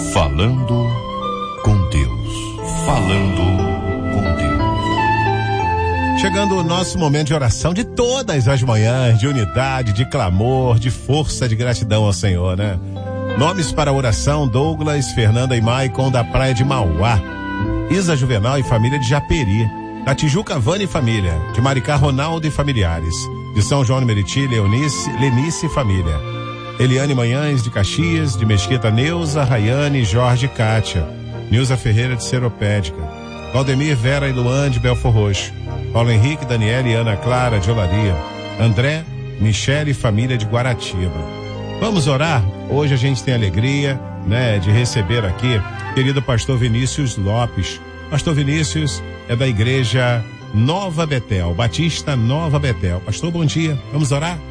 Falando com Deus. Falando com Deus. Chegando o nosso momento de oração de todas as manhãs, de unidade, de clamor, de força, de gratidão ao Senhor, né? Nomes para a oração: Douglas, Fernanda e Maicon da Praia de Mauá, Isa Juvenal e família de Japeri, da Tijuca Vânia e família, de Maricá Ronaldo e familiares, de São João de Meriti, Lenice e família, Eliane Manhães de Caxias, de Mesquita Neuza, Rayane, Jorge e Kátia, Nilza Ferreira de Seropédica, Valdemir, Vera e Luan de Belfor Roxo, Paulo Henrique, Daniela e Ana Clara de Olaria, André, Michele e família de Guaratiba. Vamos orar? Hoje a gente tem a alegria, né, de receber aqui querido pastor Vinícius Lopes. Pastor Vinícius é da igreja Nova Betel, Batista Nova Betel. Pastor, bom dia. Vamos orar?